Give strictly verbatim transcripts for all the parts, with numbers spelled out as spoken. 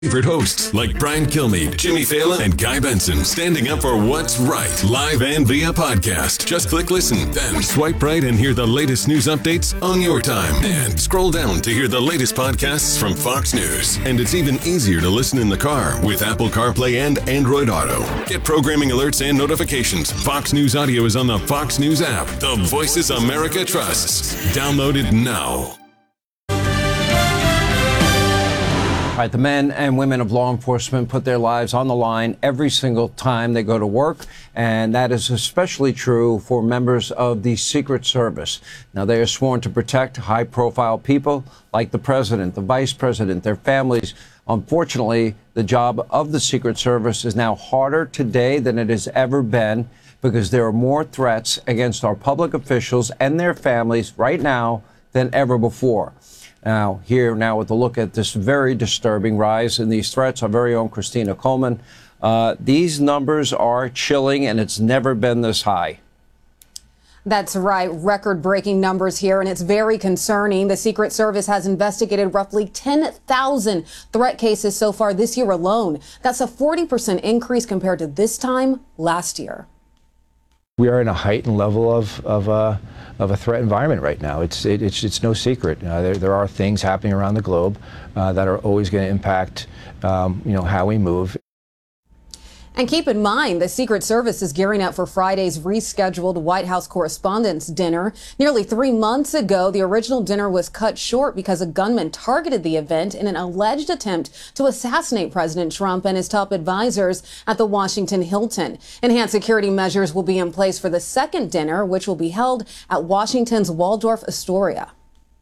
Favorite hosts like Brian Kilmeade, Jimmy Fallon, and Guy Benson, standing up for what's right, live and via podcast. Just click listen, then swipe right and hear the latest news updates on your time. And scroll down to hear the latest podcasts from Fox News. And it's even easier to listen in the car with Apple CarPlay and Android Auto. Get programming alerts and notifications. Fox News Audio is on the Fox News app. The Voices America trusts. Download it now. All right, the men and women of law enforcement put their lives on the line every single time they go to work, and that is especially true for members of the Secret Service. Now, they are sworn to protect high-profile people like the president, the vice president, their families. Unfortunately, the job of the Secret Service is now harder today than it has ever been because there are more threats against our public officials and their families right now than ever before. Now, here now with a look at this very disturbing rise in these threats, our very own Christina Coleman. Uh, these numbers are chilling, and it's never been this high. That's right. Record-breaking numbers here, and it's very concerning. The Secret Service has investigated roughly ten thousand threat cases so far this year alone. That's a forty percent increase compared to this time last year. We are in a heightened level of of, uh, of a threat environment right now. It's it, it's it's no secret. Uh, there there are things happening around the globe uh, that are always going to impact um, you know how we move. And keep in mind, the Secret Service is gearing up for Friday's rescheduled White House Correspondents' Dinner. Nearly three months ago, the original dinner was cut short because a gunman targeted the event in an alleged attempt to assassinate President Trump and his top advisors at the Washington Hilton. Enhanced security measures will be in place for the second dinner, which will be held at Washington's Waldorf Astoria.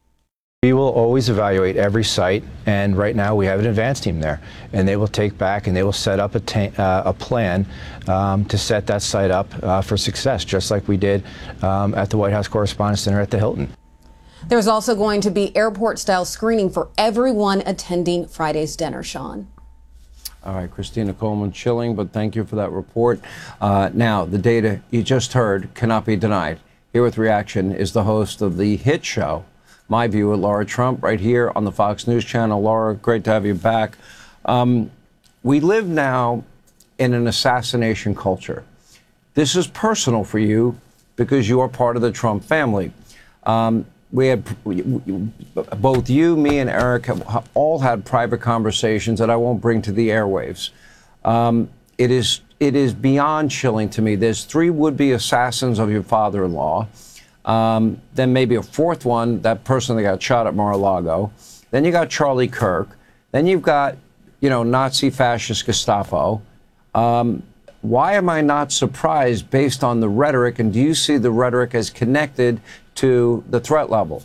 We will always evaluate every site, and right now we have an advance team there, and they will take back and they will set up a, ta- uh, a plan um, to set that site up uh, for success, just like we did um, at the White House Correspondents' Dinner at the Hilton. There's also going to be airport-style screening for everyone attending Friday's dinner, Sean. All right, Christina Coleman, chilling, but thank you for that report. Uh, now, the data you just heard cannot be denied. Here with reaction is the host of the hit show, My View with Laura Trump, right here on the Fox News Channel. Laura, great to have you back. Um, we live now in an assassination culture. This is personal for you because you are part of the Trump family. Um, we had, both you, me, and Eric have all had private conversations that I won't bring to the airwaves. Um, it is, it is beyond chilling to me. There's three would-be assassins of your father-in-law. Um, then maybe a fourth one, that person that got shot at Mar-a-Lago. Then you got Charlie Kirk. Then you've got, you know, Nazi fascist Gestapo. Um, why am I not surprised based on the rhetoric? And do you see the rhetoric as connected to the threat level?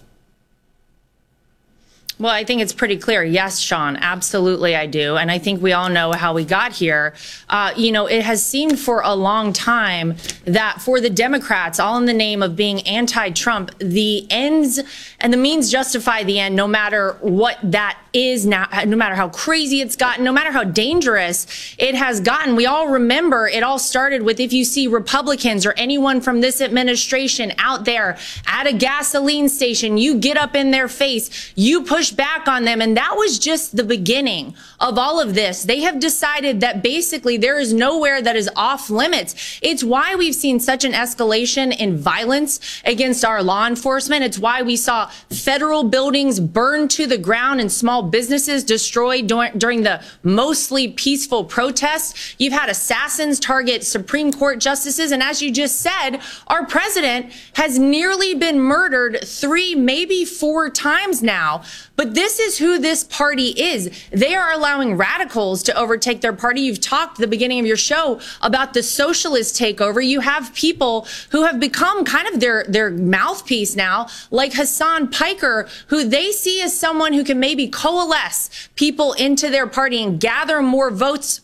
Well, I think it's pretty clear. Yes, Sean, absolutely I do. And I think we all know how we got here. Uh, you know, it has seemed for a long time that for the Democrats, all in the name of being anti-Trump, the ends and the means justify the end, no matter what that is now, no matter how crazy it's gotten, no matter how dangerous it has gotten. We all remember it all started with if you see Republicans or anyone from this administration out there at a gasoline station, you get up in their face, you push back on them. And that was just the beginning of all of this. They have decided that basically there is nowhere that is off limits. It's why we've seen such an escalation in violence against our law enforcement. It's why we saw federal buildings burned to the ground and small businesses destroyed dur- during the mostly peaceful protests. You've had assassins target Supreme Court justices. And as you just said, our president has nearly been murdered three, maybe four times now. But this is who this party is. They are allowing radicals to overtake their party. You've talked at the beginning of your show about the socialist takeover. You have people who have become kind of their, their mouthpiece now, like Hassan Piker, who they see as someone who can maybe coalesce people into their party and gather more votes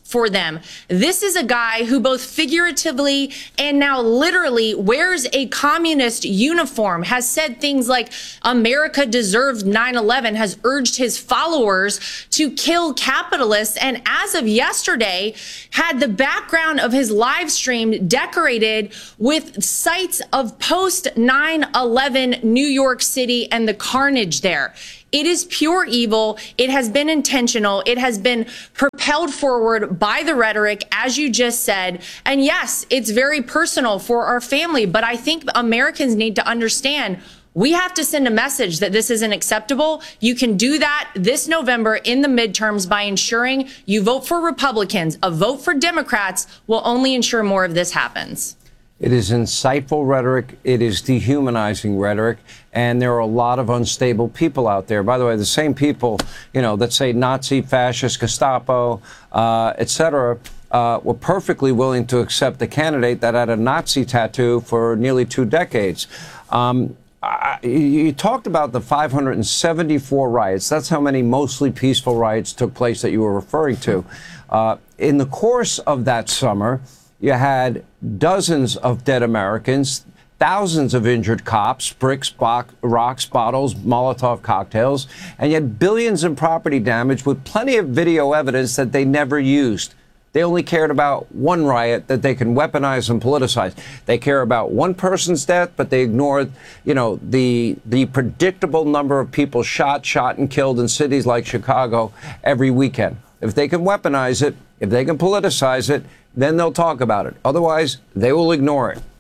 for them. This is a guy who both figuratively and now literally wears a communist uniform, has said things like America deserves nine eleven, has urged his followers to kill capitalists, and as of yesterday had the background of his live stream decorated with sites of post nine eleven New York City and the carnage there. It is pure evil. It has been intentional. It has been propelled forward by the rhetoric, as you just said. And yes, it's very personal for our family, but I think Americans need to understand we have to send a message that this isn't acceptable. You can do that this November in the midterms by ensuring you vote for Republicans. A vote for Democrats will only ensure more of this happens. It is insightful rhetoric. It is dehumanizing rhetoric. And there are a lot of unstable people out there. By the way, the same people, you know, that say Nazi, fascist, Gestapo, uh, et cetera, uh, were perfectly willing to accept a candidate that had a Nazi tattoo for nearly two decades. Um, I, you talked about the five hundred seventy-four riots. That's how many mostly peaceful riots took place that you were referring to. Uh, in the course of that summer, you had dozens of dead Americans, thousands of injured cops, bricks, bo- rocks, bottles, Molotov cocktails, and you had billions in property damage with plenty of video evidence that they never used. They only cared about one riot that they can weaponize and politicize. They care about one person's death, but they ignored, you know, the the predictable number of people shot, shot and killed in cities like Chicago every weekend. If they can weaponize it, if they can politicize it, then they'll talk about it. Otherwise, they will ignore it.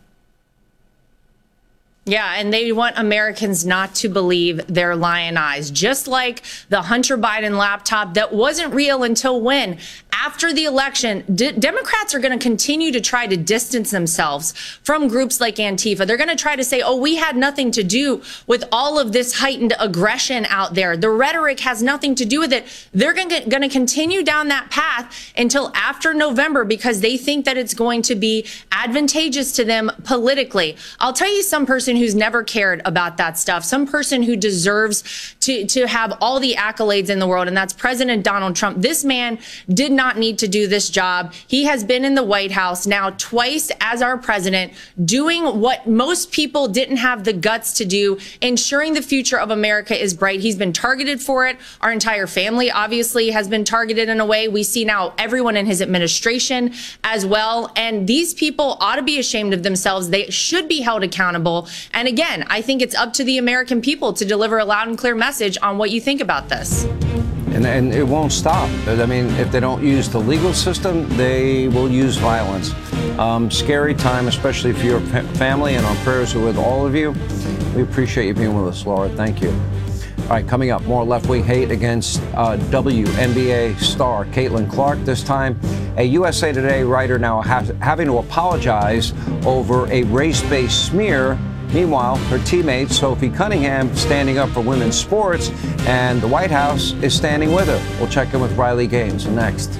Yeah, and they want Americans not to believe their lying eyes, just like the Hunter Biden laptop that wasn't real until when? After the election, D- Democrats are going to continue to try to distance themselves from groups like Antifa. They're going to try to say, oh, we had nothing to do with all of this heightened aggression out there. The rhetoric has nothing to do with it. They're going to continue down that path until after November because they think that it's going to be advantageous to them politically. I'll tell you some person who's never cared about that stuff, some person who deserves to, to have all the accolades in the world, and that's President Donald Trump. This man did not need to do this job. He has been in the White House now twice as our president, doing what most people didn't have the guts to do, ensuring the future of America is bright. He's been targeted for it. Our entire family obviously has been targeted in a way. We see now everyone in his administration as well. And these people ought to be ashamed of themselves. They should be held accountable. And again, I think it's up to the American people to deliver a loud and clear message on what you think about this. And, and it won't stop. I mean, if they don't use the legal system, they will use violence. Um, scary time, especially for your family, and our prayers are with all of you. We appreciate you being with us, Laura. Thank you. All right, coming up, more left-wing hate against uh, W N B A star Caitlin Clark. This time, a U S A Today writer now ha- having to apologize over a race-based smear. Meanwhile, her teammate, Sophie Cunningham, standing up for women's sports, and the White House is standing with her. We'll check in with Riley Gaines next.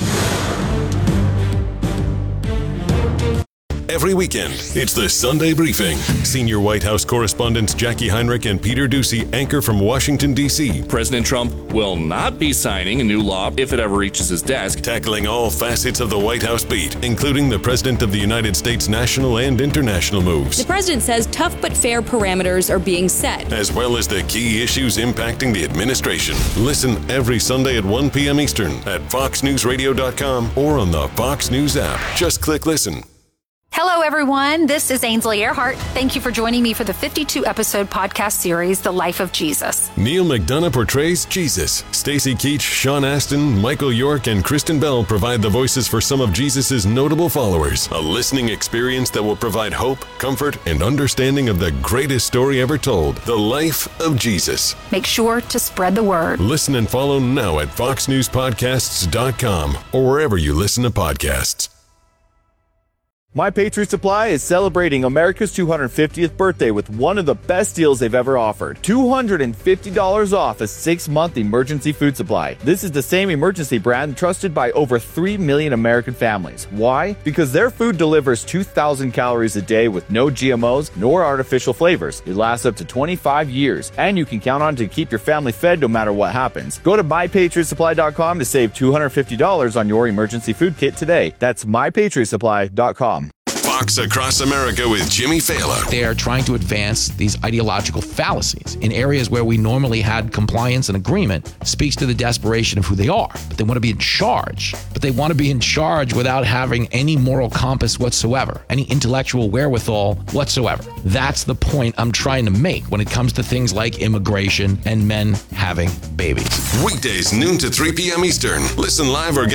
Every weekend, it's the Sunday Briefing. Senior White House correspondents Jackie Heinrich and Peter Doocy anchor from Washington, D C President Trump will not be signing a new law if it ever reaches his desk. Tackling all facets of the White House beat, including the President of the United States national and international moves. The president says tough but fair parameters are being set, as well as the key issues impacting the administration. Listen every Sunday at one p.m. Eastern at fox news radio dot com or on the Fox News app. Just click listen. Hello, everyone. This is Ainsley Earhart. Thank you for joining me for the fifty-two episode podcast series, The Life of Jesus. Neil McDonough portrays Jesus. Stacey Keach, Sean Astin, Michael York, and Kristen Bell provide the voices for some of Jesus's notable followers. A listening experience that will provide hope, comfort, and understanding of the greatest story ever told, The Life of Jesus. Make sure to spread the word. Listen and follow now at fox news podcasts dot com or wherever you listen to podcasts. My Patriot Supply is celebrating America's two hundred fiftieth birthday with one of the best deals they've ever offered. two hundred fifty dollars off a six-month emergency food supply. This is the same emergency brand trusted by over three million American families. Why? Because their food delivers two thousand calories a day with no G M Os nor artificial flavors. It lasts up to twenty-five years, and you can count on it to keep your family fed no matter what happens. Go to my patriot supply dot com to save two hundred fifty dollars on your emergency food kit today. That's my patriot supply dot com. Fox Across America with Jimmy Fallon. They are trying to advance these ideological fallacies in areas where we normally had compliance and agreement. Speaks to the desperation of who they are. But they want to be in charge. But they want to be in charge without having any moral compass whatsoever, any intellectual wherewithal whatsoever. That's the point I'm trying to make when it comes to things like immigration and men having babies. Weekdays, noon to three p.m. Eastern. Listen live or